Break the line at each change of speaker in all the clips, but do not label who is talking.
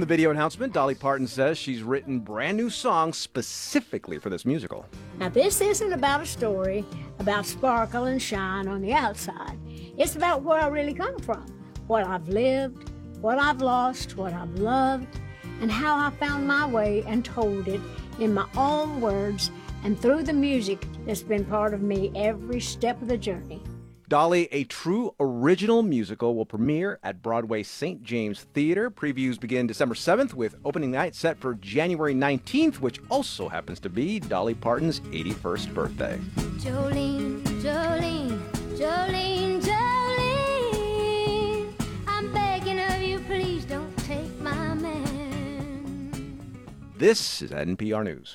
the video announcement, Dolly Parton says she's written brand new songs specifically for this musical.
Now, this isn't about a story about sparkle and shine on the outside. It's about where I really come from, what I've lived, what I've lost, what I've loved, and how I found my way and told it in my own words and through the music that's been part of me every step of the journey.
Dolly, a true original musical, will premiere at Broadway St. James Theater. Previews begin December 7th with opening night set for January 19th, which also happens to be Dolly Parton's 81st birthday.
Jolene, Jolene, Jolene, Jolene, I'm begging of you, please don't take my man.
This is NPR News.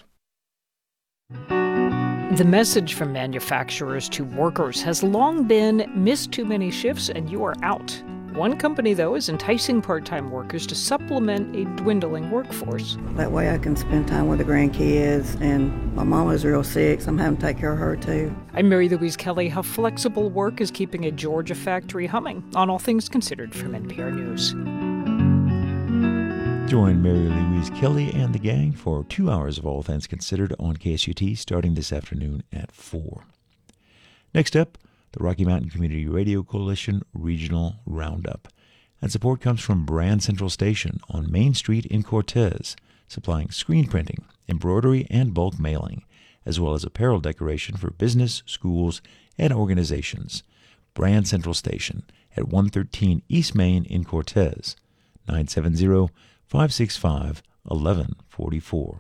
The message from manufacturers to workers has long been, miss too many shifts and you are out. One company, though, is enticing part-time workers to supplement a dwindling workforce.
That way I can spend time with the grandkids, and my mama's real sick, so I'm having to take care of her, too.
I'm Mary Louise Kelly. How flexible work is keeping a Georgia factory humming on All Things Considered from NPR News.
Join Mary Louise Kelly and the gang for 2 hours of All Things Considered on KSUT starting this afternoon at 4. Next up, the Rocky Mountain Community Radio Coalition Regional Roundup. And support comes from Brand Central Station on Main Street in Cortez, supplying screen printing, embroidery, and bulk mailing, as well as apparel decoration for business, schools, and organizations. Brand Central Station at 113 East Main in Cortez, 970-565-1144.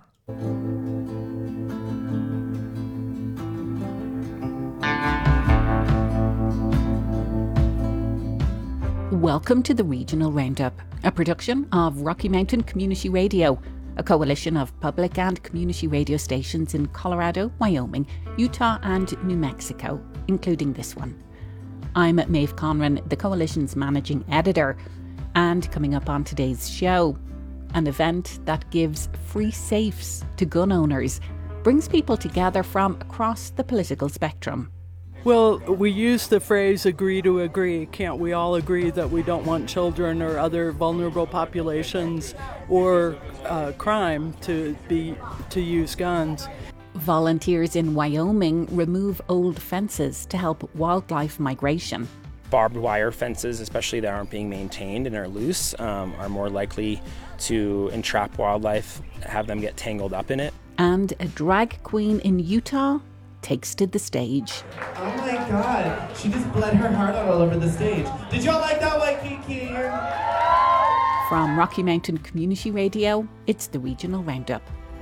Welcome to the Regional Roundup, a production of Rocky Mountain Community Radio, a coalition of public and community radio stations in Colorado, Wyoming, Utah, and New Mexico, including this one. I'm Maeve Conran, the coalition's managing editor, and coming up on today's show, an event that gives free safes to gun owners, brings people together from across the political spectrum.
Well, we use the phrase agree to agree. Can't we all agree that we don't want children or other vulnerable populations or crime to use guns?
Volunteers in Wyoming remove old fences to help wildlife migration.
Barbed wire fences, especially that aren't being maintained and are loose, are more likely to entrap wildlife, have them get tangled up in it.
And a drag queen in Utah takes to the stage.
Oh my God, she just bled her heart out all over the stage. Did y'all like that, Waikiki?
From Rocky Mountain Community Radio, it's the Regional Roundup.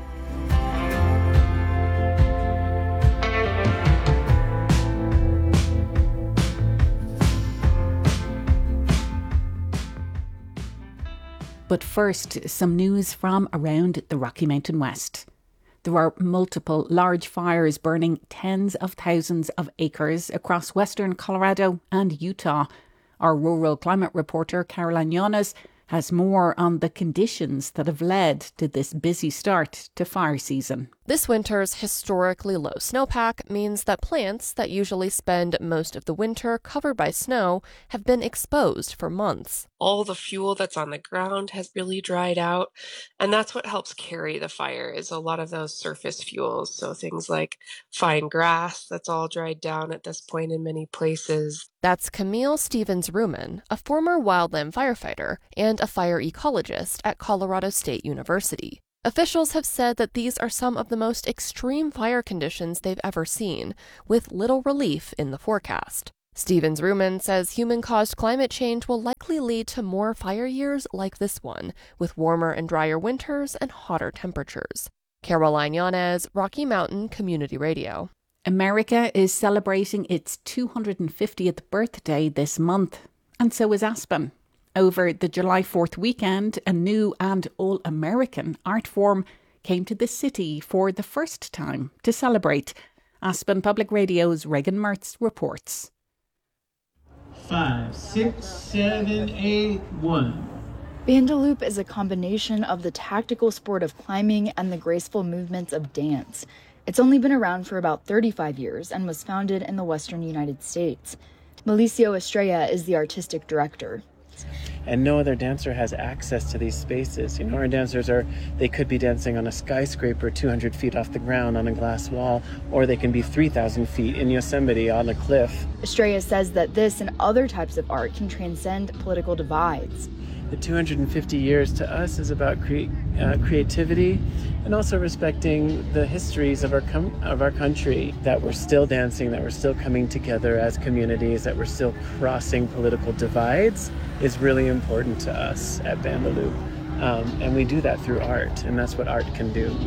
But first, some news from around the Rocky Mountain West. There are multiple large fires burning tens of thousands of acres across western Colorado and Utah. Our rural climate reporter, Caroline Yanes, has more on the conditions that have led to this busy start to fire season.
This winter's historically low snowpack means that plants that usually spend most of the winter covered by snow have been exposed for months.
All the fuel that's on the ground has really dried out, and that's what helps carry the fire is a lot of those surface fuels. So things like fine grass, that's all dried down at this point in many places.
That's Camille Stevens-Ruman, a former wildland firefighter and a fire ecologist at Colorado State University. Officials have said that these are some of the most extreme fire conditions they've ever seen, with little relief in the forecast. Stevens-Ruman says human-caused climate change will likely lead to more fire years like this one, with warmer and drier winters and hotter temperatures. Caroline Yanes, Rocky Mountain Community Radio.
America is celebrating its 250th birthday this month, and so is Aspen. Over the July 4th weekend, a new and all-American art form came to the city for the first time to celebrate. Aspen Public Radio's Reagan Mertz reports.
5, 6, 7, 8, 1.
Bandaloop is a combination of the tactical sport of climbing and the graceful movements of dance. It's only been around for about 35 years and was founded in the western United States. Malicio Estrella is the artistic director.
and no other dancer has access to these spaces. You know, our dancers they could be dancing on a skyscraper 200 feet off the ground on a glass wall, or they can be 3,000 feet in Yosemite on a cliff.
Estrella says that this and other types of art can transcend political divides.
The 250 years to us is about creativity and also respecting the histories of our country, that we're still dancing, that we're still coming together as communities, that we're still crossing political divides is really important to us at Bandaloop. And we do that through art, and that's what art can do.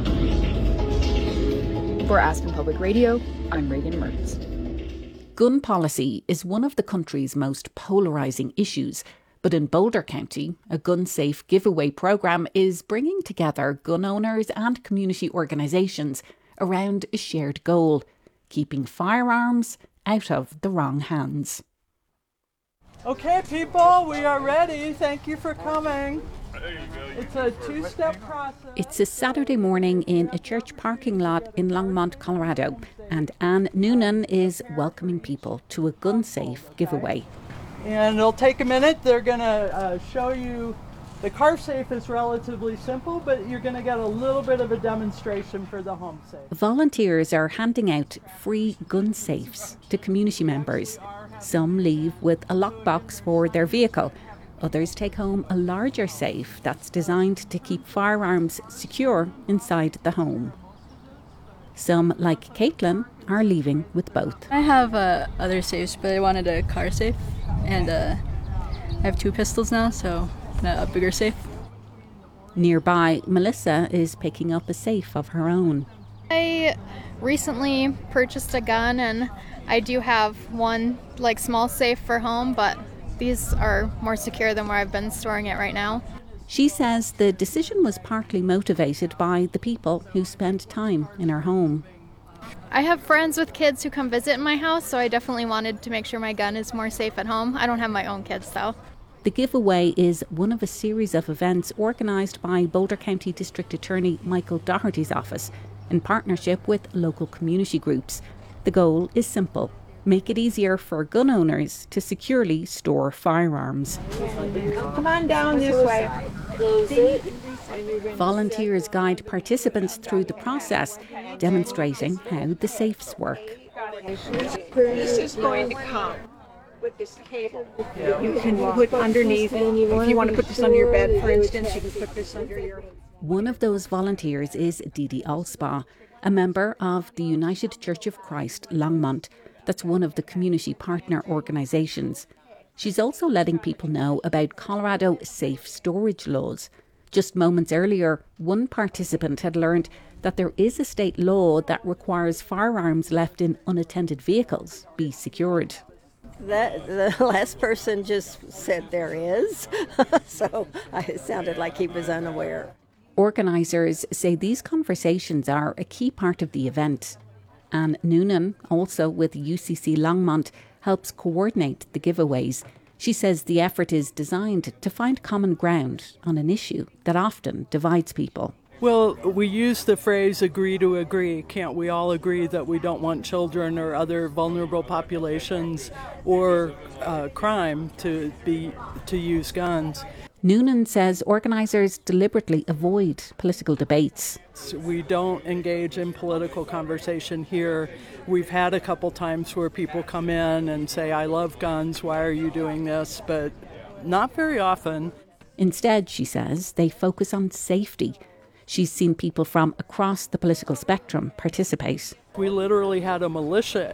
For Aspen Public Radio, I'm Reagan Mertz.
Gun policy is one of the country's most polarising issues. But in Boulder County, a gun-safe giveaway programme is bringing together gun owners and community organisations around a shared goal: keeping firearms out of the wrong hands.
Okay, people, we are ready. Thank you for coming. It's a two-step process.
It's a Saturday morning in a church parking lot in Longmont, Colorado, and Anne Noonan is welcoming people to a gun-safe giveaway.
And it'll take a minute. They're going to show you. The car safe is relatively simple, but you're going to get a little bit of a demonstration for the home safe.
Volunteers are handing out free gun safes to community members. Some leave with a lockbox for their vehicle. Others take home a larger safe that's designed to keep firearms secure inside the home. Some, like Caitlin, are leaving with both.
I have other safes, but I wanted a car safe, and I have 2 pistols now, so a bigger safe.
Nearby, Melissa is picking up a safe of her own.
I recently purchased a gun, and I do have one small safe for home, but these are more secure than where I've been storing it right now.
She says the decision was partly motivated by the people who spend time in her home.
I have friends with kids who come visit in my house, so I definitely wanted to make sure my gun is more safe at home. I don't have my own kids, though.
The giveaway is one of a series of events organised by Boulder County District Attorney Michael Doherty's office in partnership with local community groups. The goal is simple: make it easier for gun owners to securely store firearms.
Come on down this way.
Volunteers guide participants through the process, demonstrating how the safes work.
This is going to come with this cable. You can put underneath. If you want to put this under your bed, for instance, you can put this under your...
One of those volunteers is Didi Alspa, a member of the United Church of Christ Longmont. That's one of the community partner organisations. She's also letting people know about Colorado safe storage laws. Just moments earlier, one participant had learned that there is a state law that requires firearms left in unattended vehicles be secured.
The last person just said there is, so it sounded like he was unaware.
Organisers say these conversations are a key part of the event. Anne Noonan, also with UCC Longmont, helps coordinate the giveaways. She says the effort is designed to find common ground on an issue that often divides people.
Well, we use the phrase agree to agree. Can't we all agree that we don't want children or other vulnerable populations or crime to use guns?
Noonan says organisers deliberately avoid political debates.
We don't engage in political conversation here. We've had a couple times where people come in and say, I love guns, why are you doing this? But not very often.
Instead, she says, they focus on safety. She's seen people from across the political spectrum participate.
We literally had a militia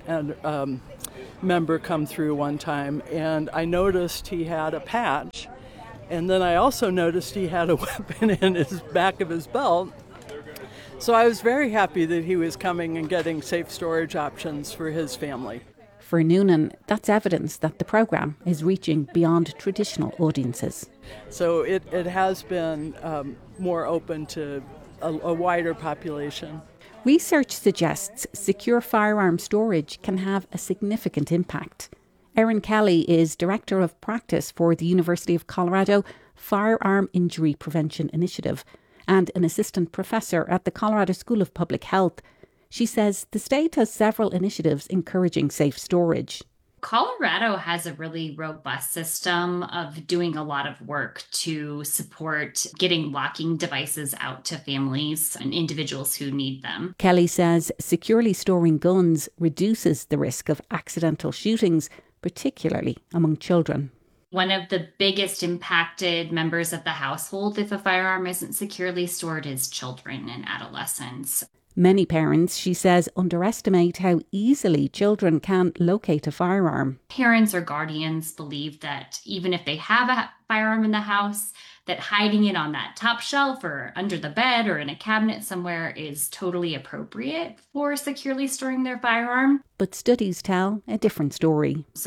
member come through one time, and I noticed he had a patch. And then I also noticed he had a weapon in his back of his belt. So I was very happy that he was coming and getting safe storage options for his family.
For Noonan, that's evidence that the programme is reaching beyond traditional audiences.
So it has been more open to a wider population.
Research suggests secure firearm storage can have a significant impact. Erin Kelly is Director of Practice for the University of Colorado Firearm Injury Prevention Initiative and an Assistant Professor at the Colorado School of Public Health. She says the state has several initiatives encouraging safe storage.
Colorado has a really robust system of doing a lot of work to support getting locking devices out to families and individuals who need them.
Kelly says securely storing guns reduces the risk of accidental shootings, particularly among children.
One of the biggest impacted members of the household if a firearm isn't securely stored is children and adolescents.
Many parents, she says, underestimate how easily children can locate a firearm.
Parents or guardians believe that even if they have a firearm in the house, that hiding it on that top shelf or under the bed or in a cabinet somewhere is totally appropriate for securely storing their firearm.
But studies tell a different story.
So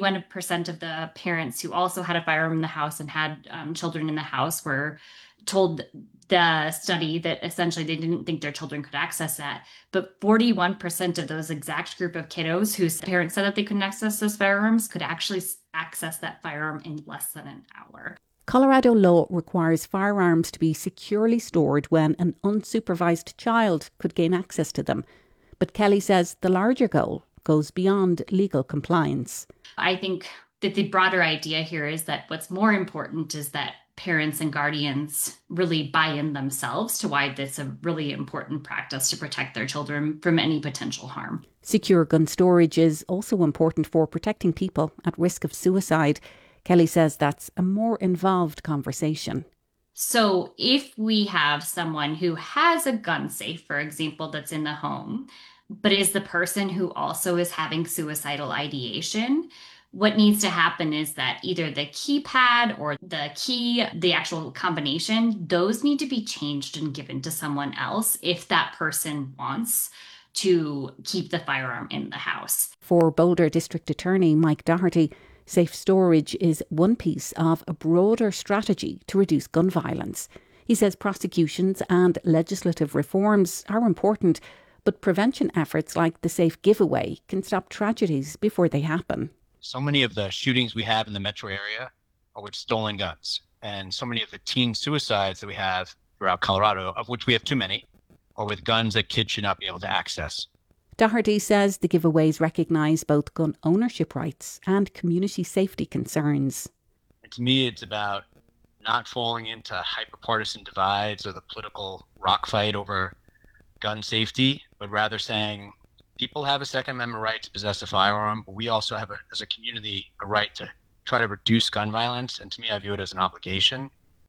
71% of the parents who also had a firearm in the house and had children in the house were told the study that essentially they didn't think their children could access that. But 41% of those exact group of kiddos whose parents said that they couldn't access those firearms could actually access that firearm in less than an hour.
Colorado law requires firearms to be securely stored when an unsupervised child could gain access to them. But Kelly says the larger goal goes beyond legal compliance.
I think that the broader idea here is that what's more important is that parents and guardians really buy in themselves to why this is a really important practice to protect their children from any potential harm.
Secure gun storage is also important for protecting people at risk of suicide. Kelly says that's a more involved conversation.
So if we have someone who has a gun safe, for example, that's in the home, but is the person who also is having suicidal ideation, what needs to happen is that either the keypad or the key, the actual combination, those need to be changed and given to someone else if that person wants to keep the firearm in the house.
For Boulder District Attorney Mike Doherty, safe storage is one piece of a broader strategy to reduce gun violence. He says prosecutions and legislative reforms are important, but prevention efforts like the Safe Giveaway can stop tragedies before they happen.
So many of the shootings we have in the metro area are with stolen guns. And so many of the teen suicides that we have throughout Colorado, of which we have too many, are with guns that kids should not be able to access.
Doherty says the giveaways recognise both gun ownership rights and community safety concerns.
And to me, it's about not falling into hyper-partisan divides or the political rock fight over gun safety, but rather saying people have a Second Amendment right to possess a firearm, but we also have, as a community, a right to try to reduce gun violence. And to me, I view it as an obligation.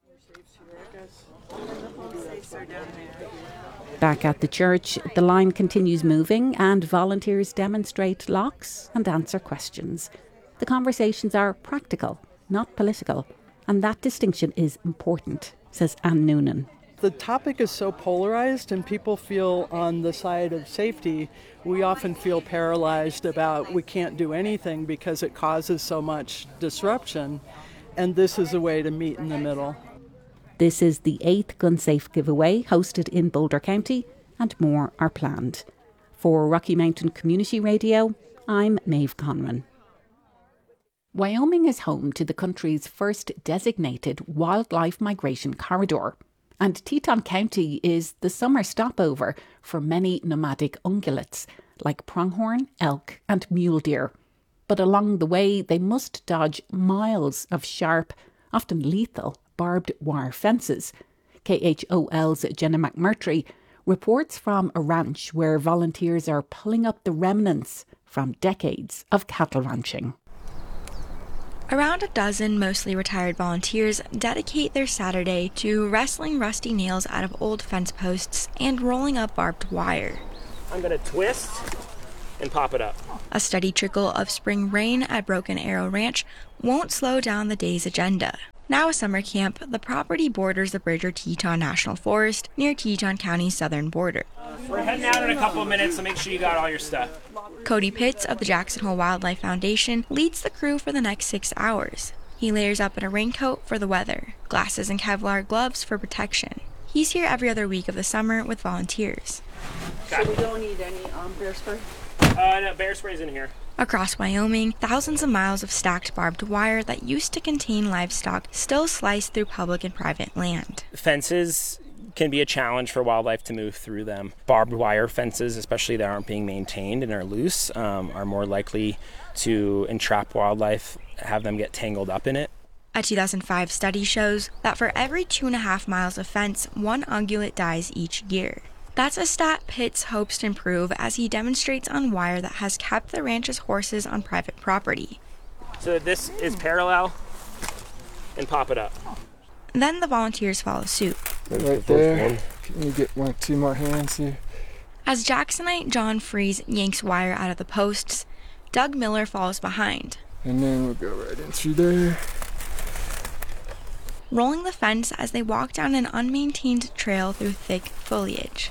Back at the church, the line continues moving and volunteers demonstrate locks and answer questions. The conversations are practical, not political, and that distinction is important, says Anne Noonan.
The topic is so polarized and people feel on the side of safety. We often feel paralyzed about we can't do anything because it causes so much disruption. And this is a way to meet in the middle.
This is the 8th Gun Safe giveaway hosted in Boulder County, and more are planned. For Rocky Mountain Community Radio, I'm Maeve Conran. Wyoming is home to the country's first designated wildlife migration corridor. And Teton County is the summer stopover for many nomadic ungulates like pronghorn, elk and mule deer. But along the way, they must dodge miles of sharp, often lethal, barbed wire fences. KHOL's Jenna McMurtry reports from a ranch where volunteers are pulling up the remnants from decades of cattle ranching.
Around a dozen mostly retired volunteers dedicate their Saturday to wrestling rusty nails out of old fence posts and rolling up barbed wire.
I'm going to twist and pop it up.
A steady trickle of spring rain at Broken Arrow Ranch won't slow down the day's agenda. Now a summer camp, the property borders the Bridger-Teton National Forest near Teton County's southern border.
We're heading out in a couple of minutes, so make sure you got all your stuff.
Cody Pitts of the Jackson Hole Wildlife Foundation leads the crew for the next 6 hours. He layers up in a raincoat for the weather, glasses and Kevlar gloves for protection. He's here every other week of the summer with volunteers.
So we don't need any bear spray?
No, bear spray's in here.
Across Wyoming, thousands of miles of stacked barbed wire that used to contain livestock still slice through public and private land.
Fences can be a challenge for wildlife to move through them. Barbed wire fences, especially that aren't being maintained and are loose, are more likely to entrap wildlife, have them get tangled up in it.
A 2005 study shows that for every 2.5 miles of fence, one ungulate dies each year. That's a stat Pitts hopes to improve as he demonstrates on wire that has kept the ranch's horses on private property.
So this is parallel, and pop it up.
Then the volunteers follow suit.
Right there. Can you get 2 more hands here?
As Jacksonite John Freeze yanks wire out of the posts, Doug Miller follows behind.
And then we'll go right in through there.
Rolling the fence as they walk down an unmaintained trail through thick foliage.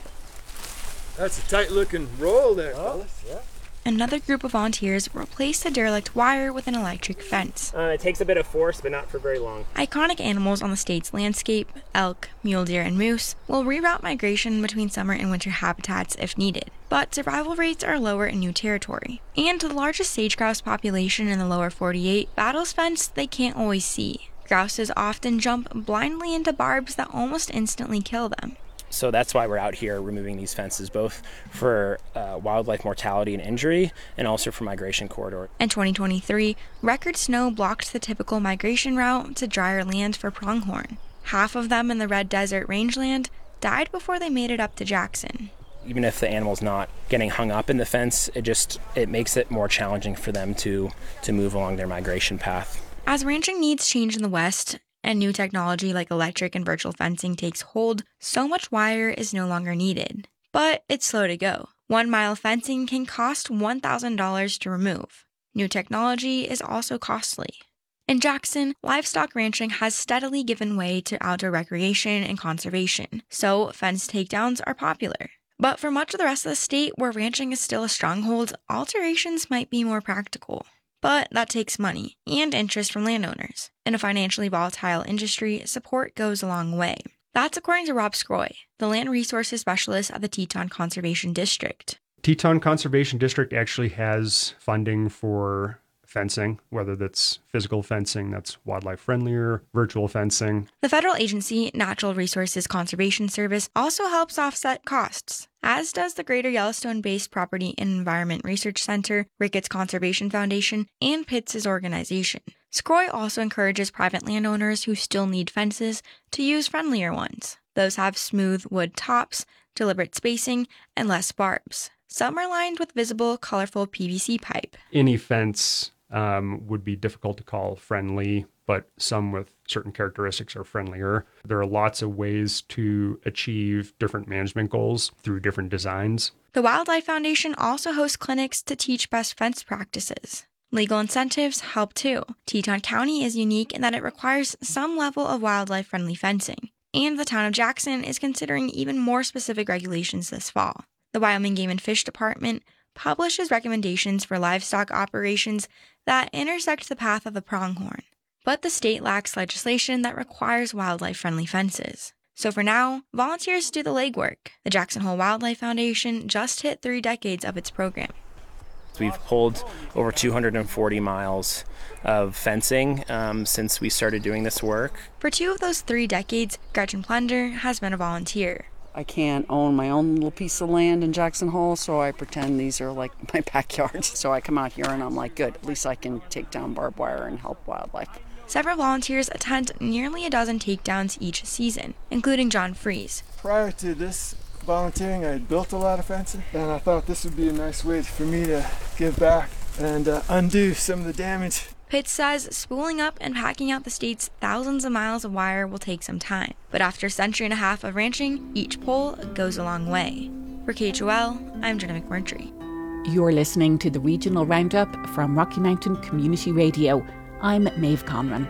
That's a tight-looking roll there, fellas. Yeah.
Another group of volunteers replace the derelict wire with an electric fence.
It takes a bit of force, but not for very long.
Iconic animals on the state's landscape, elk, mule deer, and moose, will reroute migration between summer and winter habitats if needed. But survival rates are lower in new territory. And the largest sage-grouse population in the lower 48 battles fence they can't always see. Grouses often jump blindly into barbs that almost instantly kill them.
So that's why we're out here removing these fences, both for wildlife mortality and injury, and also for migration corridor.
In 2023, record snow blocked the typical migration route to drier land for pronghorn. Half of them in the Red Desert rangeland died before they made it up to Jackson.
Even if the animal's not getting hung up in the fence, it makes it more challenging for them to move along their migration path.
As ranching needs change in the West, and new technology like electric and virtual fencing takes hold, so much wire is no longer needed. But it's slow to go. 1 mile fencing can cost $1,000 to remove. New technology is also costly. In Jackson, livestock ranching has steadily given way to outdoor recreation and conservation, so fence takedowns are popular. But for much of the rest of the state where ranching is still a stronghold, alterations might be more practical. But that takes money and interest from landowners. In a financially volatile industry, support goes a long way. That's according to Rob Scroy, the land resources specialist at the Teton Conservation District.
Teton Conservation District actually has funding for fencing, whether that's physical fencing, that's wildlife friendlier, virtual fencing.
The federal agency, Natural Resources Conservation Service, also helps offset costs, as does the Greater Yellowstone-based Property and Environment Research Center, Ricketts Conservation Foundation, and Pitts' organization. Scroy also encourages private landowners who still need fences to use friendlier ones. Those have smooth wood tops, deliberate spacing, and less barbs. Some are lined with visible, colorful PVC pipe.
Any fence would be difficult to call friendly, but some with certain characteristics are friendlier. There are lots of ways to achieve different management goals through different designs.
The Wildlife Foundation also hosts clinics to teach best fence practices. Legal incentives help too. Teton County is unique in that it requires some level of wildlife-friendly fencing, and the town of Jackson is considering even more specific regulations this fall. The Wyoming Game and Fish Department publishes recommendations for livestock operations that intersect the path of the pronghorn. But the state lacks legislation that requires wildlife-friendly fences. So for now, volunteers do the legwork. The Jackson Hole Wildlife Foundation just hit 3 decades of its program.
We've pulled over 240 miles of fencing since we started doing this work.
For 2 of those 3 decades, Gretchen Plunder has been a volunteer.
I can't own my own little piece of land in Jackson Hole, so I pretend these are like my backyard. So I come out here and I'm like, good, at least I can take down barbed wire and help wildlife.
Several volunteers attend nearly a dozen takedowns each season, including John Freeze.
Prior to this volunteering, I had built a lot of fencing, and I thought this would be a nice way for me to give back and undo some of the damage.
Pitts says spooling up and packing out the state's thousands of miles of wire will take some time, but after a century and a half of ranching, each pole goes a long way. For KHOL, I'm Jenna McMurtry.
You're listening to the Regional Roundup from Rocky Mountain Community Radio. I'm Maeve Conran.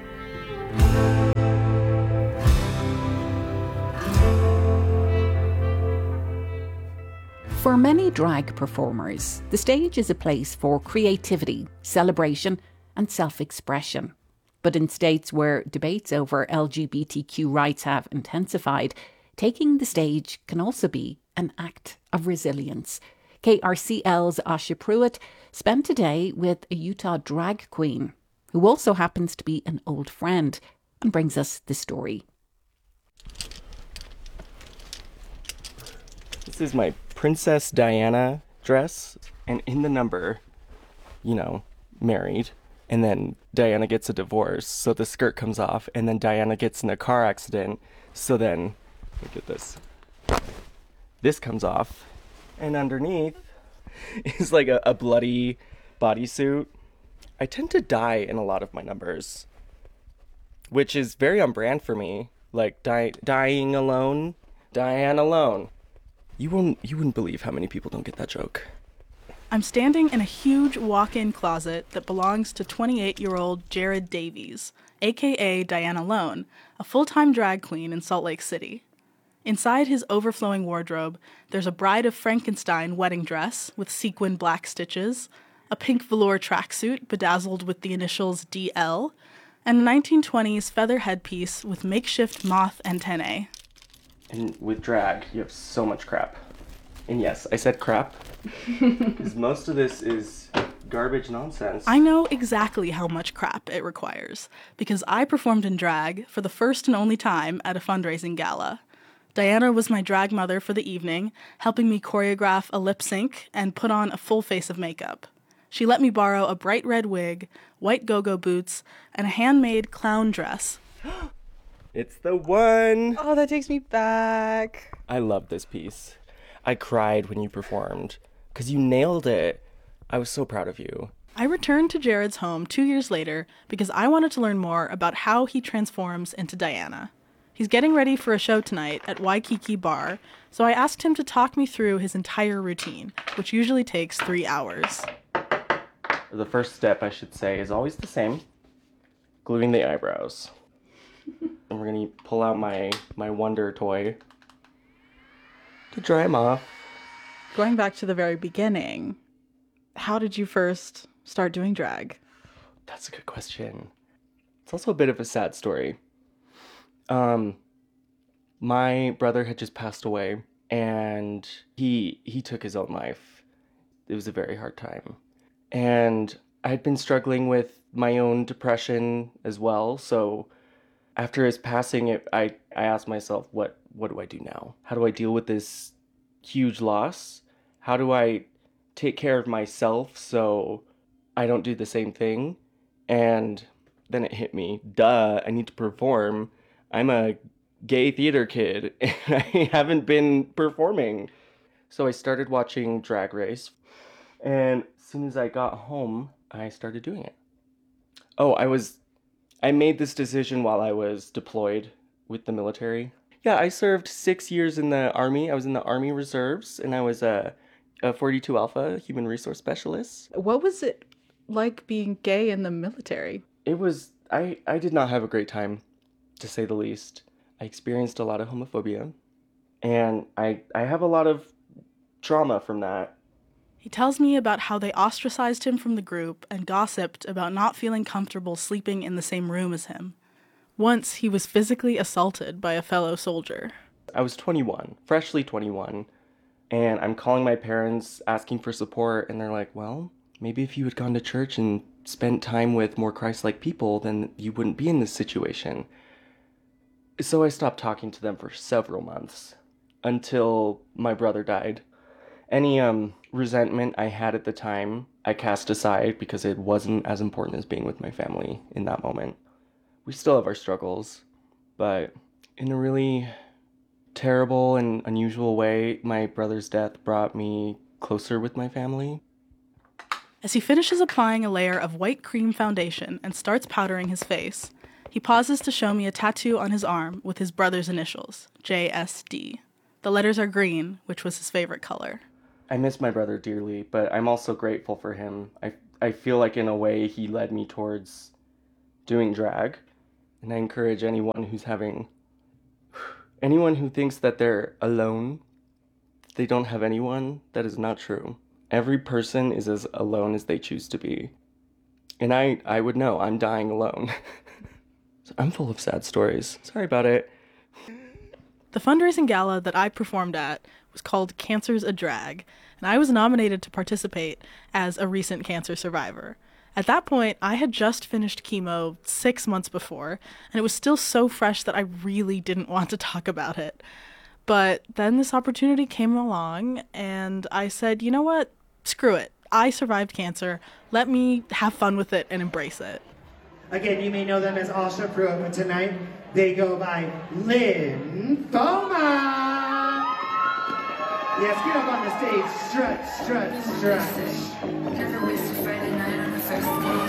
For many drag performers, the stage is a place for creativity, celebration, and self-expression. But in states where debates over LGBTQ rights have intensified, taking the stage can also be an act of resilience. KRCL's Asha Pruitt spent a day with a Utah drag queen, who also happens to be an old friend, and brings us the story.
This is my Princess Diana dress, and in the number, married, and then Diana gets a divorce, so the skirt comes off, and then Diana gets in a car accident, so then, look at this. This comes off, and underneath is like a bloody bodysuit. I tend to die in a lot of my numbers, which is very on brand for me. Like dying alone, Diane alone. You wouldn't believe how many people don't get that joke.
I'm standing in a huge walk-in closet that belongs to 28-year-old Jared Davies, aka Diane Alone, a full-time drag queen in Salt Lake City. Inside his overflowing wardrobe, there's a Bride of Frankenstein wedding dress with sequin black stitches, a pink velour tracksuit bedazzled with the initials DL, and a 1920s feather headpiece with makeshift moth antennae.
And with drag, you have so much crap. And yes, I said crap, because most of this is garbage nonsense.
I know exactly how much crap it requires, because I performed in drag for the first and only time at a fundraising gala. Diana was my drag mother for the evening, helping me choreograph a lip sync and put on a full face of makeup. She let me borrow a bright red wig, white go-go boots, and a handmade clown dress.
It's the one!
Oh, that takes me back.
I love this piece. I cried when you performed, because you nailed it. I was so proud of you.
I returned to Jared's home 2 years later because I wanted to learn more about how he transforms into Diana. He's getting ready for a show tonight at Waikiki Bar, so I asked him to talk me through his entire routine, which usually takes 3 hours.
The first step, I should say, is always the same. Gluing the eyebrows. And we're going to pull out my Wonder toy to dry them off.
Going back to the very beginning, how did you first start doing drag?
That's a good question. It's also a bit of a sad story. My brother had just passed away, and he took his own life. It was a very hard time. And I had been struggling with my own depression as well, so after his passing, I asked myself, what do I do now? How do I deal with this huge loss? How do I take care of myself so I don't do the same thing? And then it hit me. Duh, I need to perform. I'm a gay theater kid, and I haven't been performing. So I started watching Drag Race, and as soon as I got home, I started doing it. Oh, I made this decision while I was deployed with the military. Yeah, I served 6 years in the Army. I was in the Army Reserves, and I was a 42 Alpha human resource specialist.
What was it like being gay in the military?
It was, I did not have a great time, to say the least. I experienced a lot of homophobia, and I have a lot of trauma from that.
He tells me about how they ostracized him from the group and gossiped about not feeling comfortable sleeping in the same room as him. Once, he was physically assaulted by a fellow soldier.
I was 21, freshly 21, and I'm calling my parents asking for support, and they're like, well, maybe if you had gone to church and spent time with more Christ-like people, then you wouldn't be in this situation. So I stopped talking to them for several months, until my brother died. Any resentment I had at the time, I cast aside because it wasn't as important as being with my family in that moment. We still have our struggles, but in a really terrible and unusual way, my brother's death brought me closer with my family.
As he finishes applying a layer of white cream foundation and starts powdering his face, he pauses to show me a tattoo on his arm with his brother's initials, JSD. The letters are green, which was his favorite color.
I miss my brother dearly, but I'm also grateful for him. I feel like in a way he led me towards doing drag, and I encourage anyone who thinks that they're alone, they don't have anyone, that is not true. Every person is as alone as they choose to be. And I would know, I'm dying alone. So I'm full of sad stories. Sorry about it.
The fundraising gala that I performed at was called Cancer's a Drag, and I was nominated to participate as a recent cancer survivor. At that point, I had just finished chemo 6 months before, and it was still so fresh that I really didn't want to talk about it. But then this opportunity came along, and I said, you know what? Screw it. I survived cancer. Let me have fun with it and embrace it.
Again, you may know them as Asha Pruitt, but tonight they go by Lymphoma. Yes, get up on the stage. Strut, strut, strut. Never wasted Friday night on the first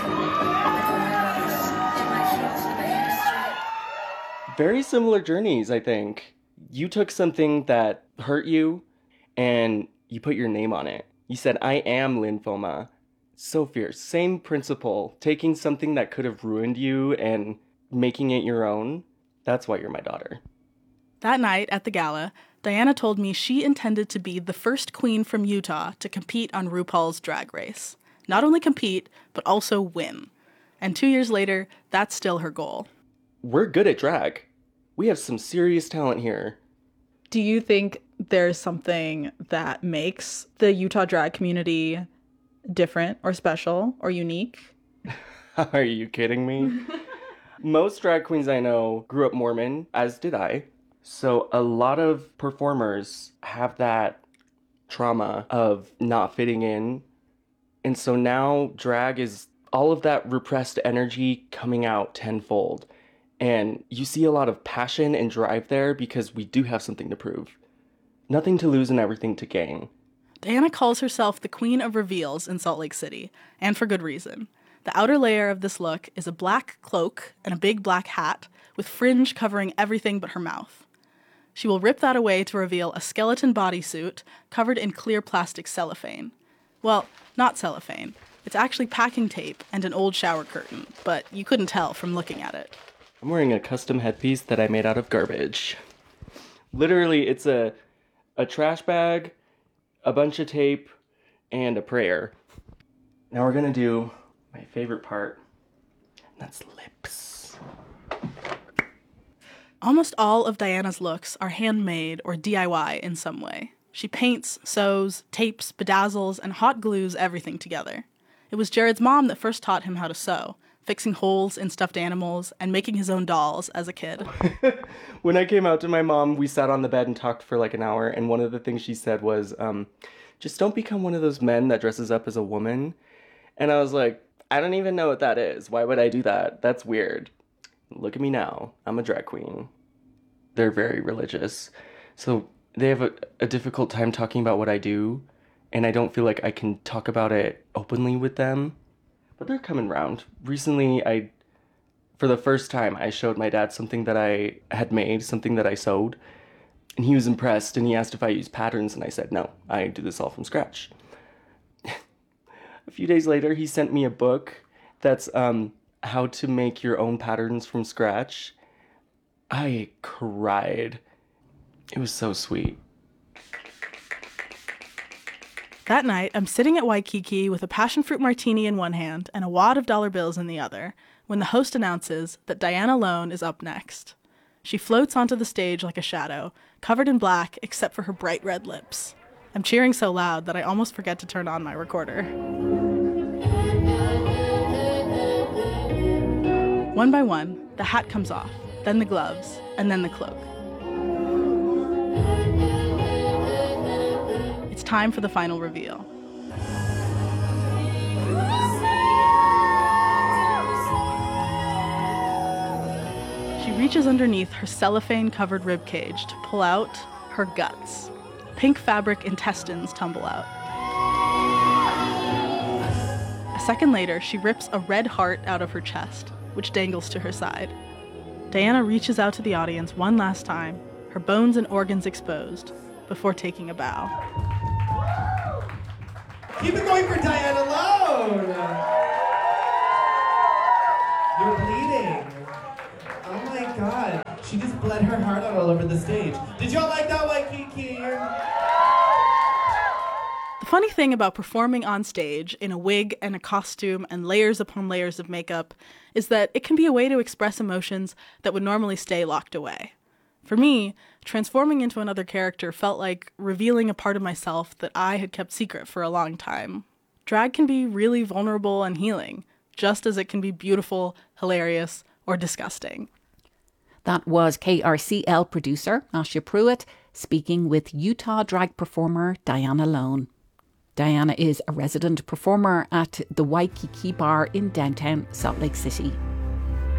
date.
Very similar journeys, I think. You took something that hurt you and you put your name on it. You said, I am lymphoma. So fierce. Same principle. Taking something that could have ruined you and making it your own. That's why you're my daughter.
That night at the gala, Diana told me she intended to be the first queen from Utah to compete on RuPaul's Drag Race. Not only compete, but also win. And 2 years later, that's still her goal.
We're good at drag. We have some serious talent here.
Do you think there's something that makes the Utah drag community different or special or unique?
Are you kidding me? Most drag queens I know grew up Mormon, as did I. So a lot of performers have that trauma of not fitting in. And so now drag is all of that repressed energy coming out tenfold. And you see a lot of passion and drive there because we do have something to prove. Nothing to lose and everything to gain.
Diana calls herself the Queen of Reveals in Salt Lake City, and for good reason. The outer layer of this look is a black cloak and a big black hat with fringe covering everything but her mouth. She will rip that away to reveal a skeleton bodysuit covered in clear plastic cellophane. Well, not cellophane. It's actually packing tape and an old shower curtain, but you couldn't tell from looking at it.
I'm wearing a custom headpiece that I made out of garbage. Literally, it's a trash bag, a bunch of tape, and a prayer. Now we're gonna do my favorite part, and that's lips.
Almost all of Diana's looks are handmade or DIY in some way. She paints, sews, tapes, bedazzles, and hot glues everything together. It was Jared's mom that first taught him how to sew, fixing holes in stuffed animals and making his own dolls as a kid.
When I came out to my mom, we sat on the bed and talked for like an hour, and one of the things she said was, just don't become one of those men that dresses up as a woman. And I was like, I don't even know what that is. Why would I do that? That's weird. Look at me now. I'm a drag queen. They're very religious. So they have a difficult time talking about what I do, and I don't feel like I can talk about it openly with them. But they're coming round. Recently, for the first time, I showed my dad something that I had made, something that I sewed. And he was impressed, and he asked if I use patterns, and I said, no, I do this all from scratch. A few days later, he sent me a book that's how to make your own patterns from scratch. I cried. It was so sweet.
That night, I'm sitting at Waikiki with a passion fruit martini in one hand and a wad of dollar bills in the other, when the host announces that Diana Lone is up next. She floats onto the stage like a shadow, covered in black except for her bright red lips. I'm cheering so loud that I almost forget to turn on my recorder. One by one, the hat comes off, then the gloves, and then the cloak. It's time for the final reveal. She reaches underneath her cellophane-covered ribcage to pull out her guts. Pink fabric intestines tumble out. A second later, she rips a red heart out of her chest, which dangles to her side. Diana reaches out to the audience one last time, her bones and organs exposed, before taking a bow.
Keep it going for Diana Lone! You're bleeding. Oh my god. She just bled her heart out all over the stage. Did y'all like that, Waikiki?
The funny thing about performing on stage in a wig and a costume and layers upon layers of makeup is that it can be a way to express emotions that would normally stay locked away. For me, transforming into another character felt like revealing a part of myself that I had kept secret for a long time. Drag can be really vulnerable and healing, just as it can be beautiful, hilarious, or disgusting.
That was KRCL producer Asha Pruitt speaking with Utah drag performer Diana Lone. Diana is a resident performer at the Waikiki Bar in downtown Salt Lake City.